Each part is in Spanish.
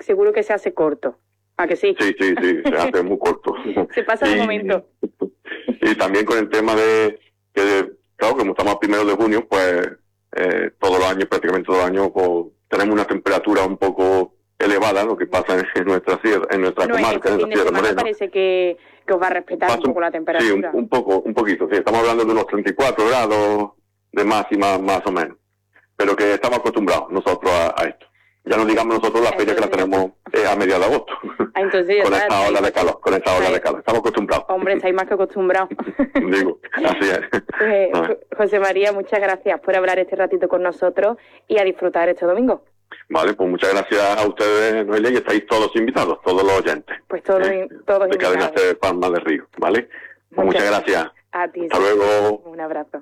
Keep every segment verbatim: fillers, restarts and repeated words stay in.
seguro que se hace corto. ¿A que sí? Sí, sí, sí, se hace muy corto. Se pasa de momento. Y también con el tema de que, claro, como estamos a primero de junio, pues eh, todos los años, prácticamente todos los años, pues, tenemos una temperatura un poco elevada, lo que pasa en, en nuestra sierra, en nuestra bueno, comarca, este en la Sierra Morena. Parece que, que os va a respetar pasa un poco la temperatura. Sí, un, un poco, un poquito, sí, estamos hablando de unos treinta y cuatro grados de máxima, más o menos. Pero que estamos acostumbrados nosotros a, a esto. Ya no digamos nosotros la fecha que la tenemos eh, a mediados de agosto. Ah, entonces, con esta ola de calor, con esta ola de calor. Estamos acostumbrados. Hombre, estáis más que acostumbrados. Digo, así es. Pues, José María, muchas gracias por hablar este ratito con nosotros y a disfrutar este domingo. Vale, pues muchas gracias a ustedes, Noelia, y estáis todos invitados, todos los oyentes. Pues todos, eh, todos de Cadena C Palma del Río, ¿vale? Pues muchas, muchas gracias. A ti. Hasta sí. luego. Un abrazo.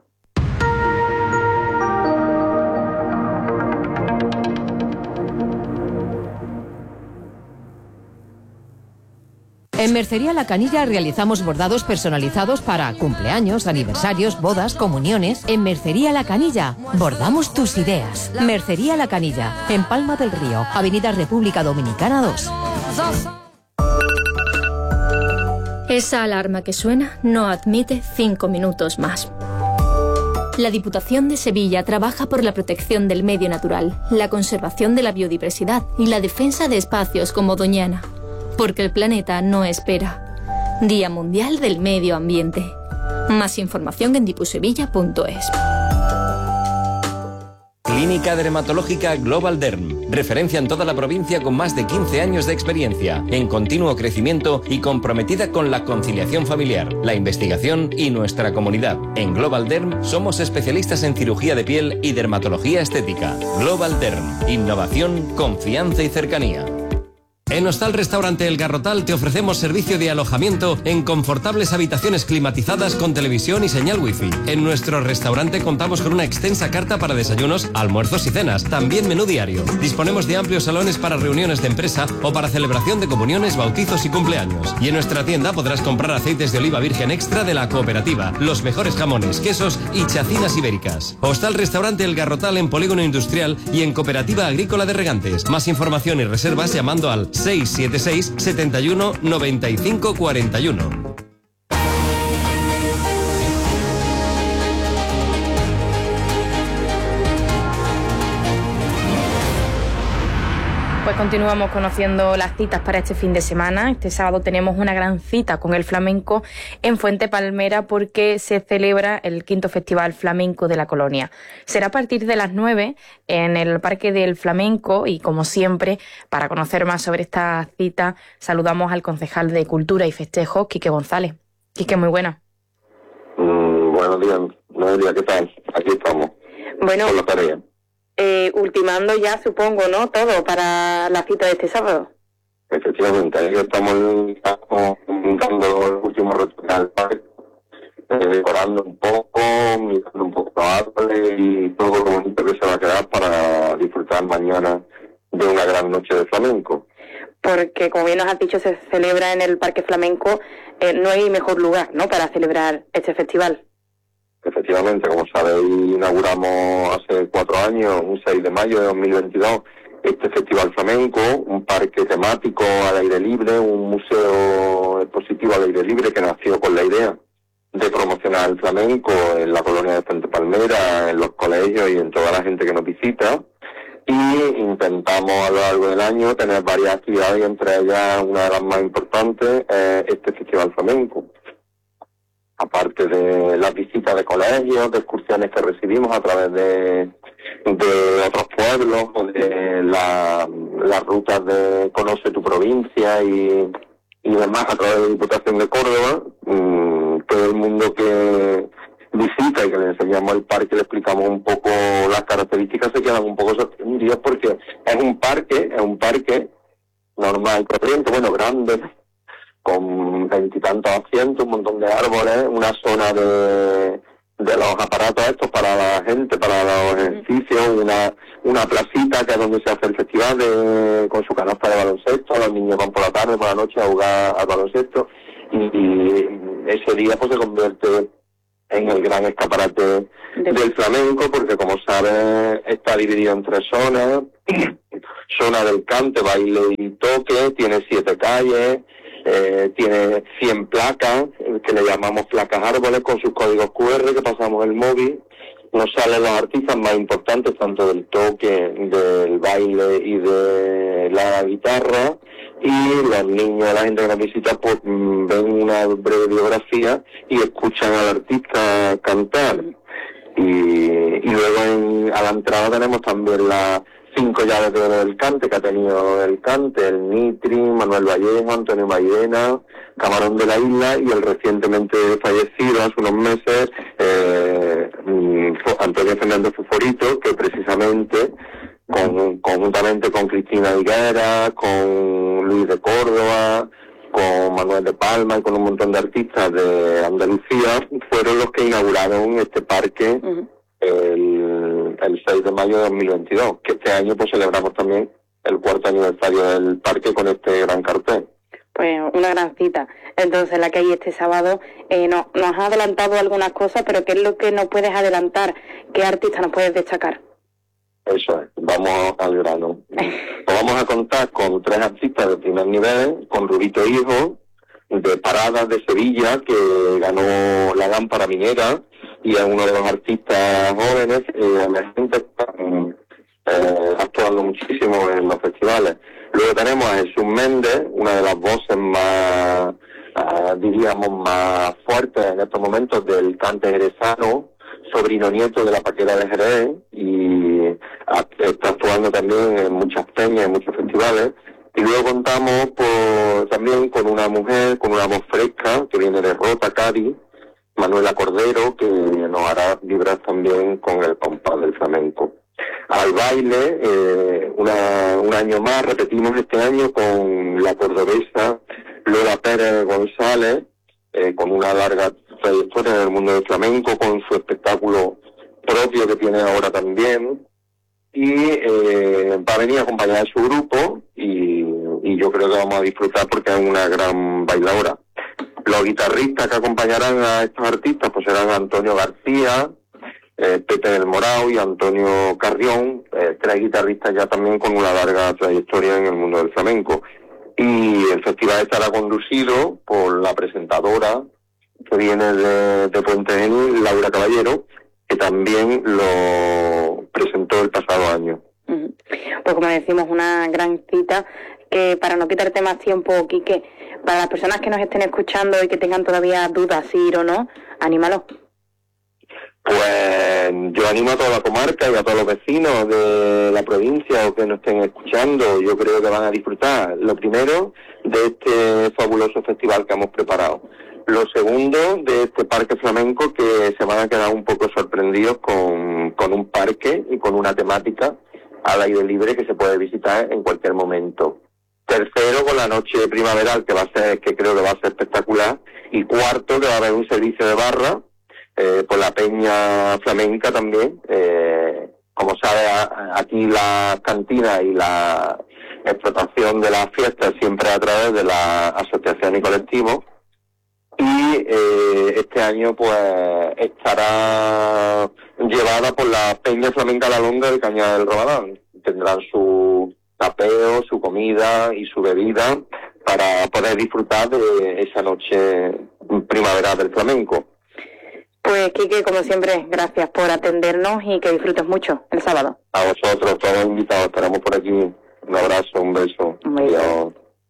En Mercería La Canilla realizamos bordados personalizados para cumpleaños, aniversarios, bodas, comuniones. En Mercería La Canilla bordamos tus ideas. Mercería La Canilla, en Palma del Río, Avenida República Dominicana dos. Esa alarma que suena no admite cinco minutos más. La Diputación de Sevilla trabaja por la protección del medio natural, la conservación de la biodiversidad y la defensa de espacios como Doñana. Porque el planeta no espera. Día Mundial del Medio Ambiente. Más información en dipusevilla punto es. Clínica Dermatológica Global Derm. Referencia en toda la provincia con más de quince años de experiencia, en continuo crecimiento y comprometida con la conciliación familiar, la investigación y nuestra comunidad. En Global Derm somos especialistas en cirugía de piel y dermatología estética. Global Derm. Innovación, confianza y cercanía. En Hostal Restaurante El Garrotal te ofrecemos servicio de alojamiento en confortables habitaciones climatizadas con televisión y señal wifi. En nuestro restaurante contamos con una extensa carta para desayunos, almuerzos y cenas, también menú diario. Disponemos de amplios salones para reuniones de empresa o para celebración de comuniones, bautizos y cumpleaños. Y en nuestra tienda podrás comprar aceites de oliva virgen extra de la Cooperativa, los mejores jamones, quesos y chacinas ibéricas. Hostal Restaurante El Garrotal en Polígono Industrial y en Cooperativa Agrícola de Regantes. Más información y reservas llamando al seis siete seis, setenta y uno, noventa y cinco, cuarenta y uno. Pues continuamos conociendo las citas para este fin de semana. Este sábado tenemos una gran cita con el flamenco en Fuente Palmera porque se celebra el quinto Festival Flamenco de la Colonia. Será a partir de las nueve en el Parque del Flamenco y, como siempre, para conocer más sobre esta cita, saludamos al concejal de Cultura y Festejos, Quique González. Quique, muy buena. Mm, buenos días, Noelia, ¿qué tal? Aquí estamos. Bueno. Con la tarea. Eh, ultimando ya, supongo, ¿no? Todo para la cita de este sábado. Efectivamente, ahí estamos montando los últimos retoques al parque, eh, decorando un poco, mirando un poco los árboles y todo lo bonito que se va a quedar para disfrutar mañana de una gran noche de flamenco. Porque, como bien nos has dicho, se celebra en el Parque Flamenco, eh, no hay mejor lugar, ¿no?, para celebrar este festival. Efectivamente, como sabéis, inauguramos hace cuatro años, un seis de mayo de dos mil veintidós, este Festival Flamenco, un parque temático al aire libre, un museo expositivo al aire libre que nació con la idea de promocionar el flamenco en la colonia de Fuente Palmera, en los colegios y en toda la gente que nos visita. Y intentamos a lo largo del año tener varias actividades y entre ellas una de las más importantes es este Festival Flamenco. Aparte de las visitas de colegios, de excursiones que recibimos a través de, de otros pueblos, o de la, las rutas de Conoce tu Provincia y, y demás a través de la Diputación de Córdoba, mmm, todo el mundo que visita y que le enseñamos el parque, le explicamos un poco las características, se quedan un poco sorprendidos porque es un parque, es un parque normal, corriente, bueno, grande, con veintitantos asientos, un montón de árboles, una zona de, de los aparatos estos para la gente, para los ejercicios, una una placita que es donde se hace el festival de, con su canasta de baloncesto, los niños van por la tarde, por la noche a jugar al baloncesto, y, y ese día pues se convierte en el gran escaparate del flamenco, porque como sabes está dividido en tres zonas: zona del cante, baile y toque, tiene siete calles, eh, tiene cien placas, que le llamamos placas árboles, con sus códigos cu erre que pasamos el móvil. Nos salen los artistas más importantes, tanto del toque, del baile y de la guitarra, y los niños, la gente que nos visita, pues ven una breve biografía y escuchan al artista cantar. Y, y luego en, a la entrada tenemos también las cinco llaves de oro del cante que ha tenido el cante: el Nitri, Manuel Vallejo, Antonio Mairena, Camarón de la Isla, y el recientemente fallecido hace unos meses eh, Antonio Fernández Fosforito, que precisamente con, conjuntamente con Cristina Higuera, con Luis de Córdoba, con Manuel de Palma y con un montón de artistas de Andalucía, fueron los que inauguraron este parque uh-huh. el, el seis de mayo de dos mil veintidós, que este año pues celebramos también el cuarto aniversario del parque con este gran cartel. Pues una gran cita. Entonces, la que hay este sábado, eh, no, nos has adelantado algunas cosas, pero ¿qué es lo que nos puedes adelantar? ¿Qué artista nos puedes destacar? Eso es, vamos al grano. Pues vamos a contar con tres artistas de primer nivel, con Rubito Hijo, de Paradas de Sevilla, que ganó la Lámpara Minera, y es uno de los artistas jóvenes, eh, emergentes, eh, actuando muchísimo en los festivales. Luego tenemos a Jesús Méndez, una de las voces más, uh, diríamos, más fuertes en estos momentos del cante jerezano, sobrino nieto de la Paquera de Jerez, y está actuando también en muchas peñas, en muchos festivales. Y luego contamos por, también con una mujer, con una voz fresca, que viene de Rota, Cádiz, Manuela Cordero, que nos hará vibrar también con el compás del flamenco. Al baile, eh, una, un año más, repetimos este año con la cordobesa Lola Pérez González, eh, con una larga trayectoria en el mundo del flamenco, con su espectáculo propio que tiene ahora también, y eh, va a venir acompañada de su grupo, y, y yo creo que vamos a disfrutar porque es una gran bailadora. Los guitarristas que acompañarán a estos artistas pues serán Antonio García, eh, Pepe del Morao y Antonio Carrión, eh, tres guitarristas ya también con una larga trayectoria en el mundo del flamenco. Y el festival estará conducido por la presentadora que viene de, de Puente Genil, Laura Caballero, que también lo presentó el pasado año. Pues como decimos, una gran cita que, para no quitarte más tiempo, Quique, para las personas que nos estén escuchando y que tengan todavía dudas si ir o no, anímalo. Pues yo animo a toda la comarca y a todos los vecinos de la provincia o que nos estén escuchando. Yo creo que van a disfrutar, lo primero, de este fabuloso festival que hemos preparado. Lo segundo, de este parque flamenco, que se van a quedar un poco sorprendidos con, con un parque y con una temática al aire libre que se puede visitar en cualquier momento. Tercero, con la noche primaveral, que va a ser, que creo que va a ser espectacular. Y cuarto, que va a haber un servicio de barra, eh, por la peña flamenca también. Eh, como sabes, aquí la cantina y la explotación de las fiestas siempre a través de la asociación y colectivos. Y eh, este año pues estará llevada por la Peña Flamenca La Longa de Cañada del Romadán. Tendrán su tapeo, su comida y su bebida para poder disfrutar de esa noche primaveral del flamenco. Pues Quique, como siempre, gracias por atendernos y que disfrutes mucho el sábado. A vosotros, todos invitados, estaremos por aquí. Un abrazo, un beso. Un beso. Adiós.